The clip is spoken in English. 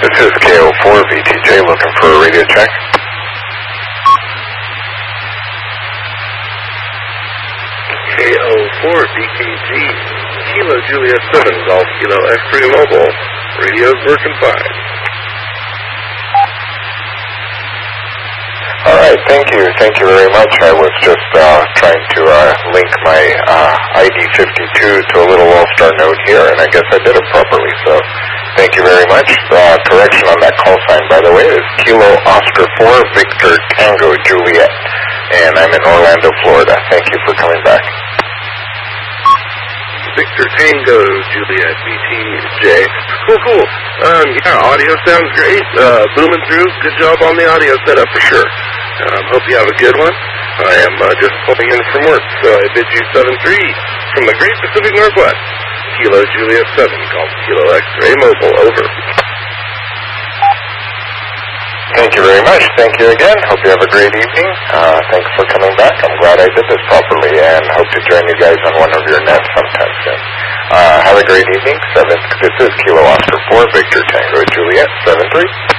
This is KO4 VTJ looking for a radio check. KO4 VTG, Kilo Juliet 7, Golf Kilo X-Ray Mobile. Radio's working fine. All right, thank you. Thank you very much. I was just trying to link my ID52 to a little All-Star note here, and I guess I did it properly, so thank you very much. Correction on that call sign, by the way, is Kilo Oscar 4 Victor Tango Juliet, and I'm in Orlando, Florida. Thank you for coming back. Victor Tango Juliet VTJ. Cool. Yeah, audio sounds great. Booming through. Good job on the audio setup for sure. Hope you have a good one. I am just pulling in from work, so I bid you 7-3 from the Great Pacific Northwest. Kilo Juliet 7, Golf Kilo X-Ray Mobile, over. Thank you very much. Thank you again. Hope you have a great evening. Thanks for coming back. I'm glad I did this properly, and hope to join you guys on one of your nets sometime soon. Have a great evening. This is Kilo Oscar 4 Victor Tango Juliet 7-3.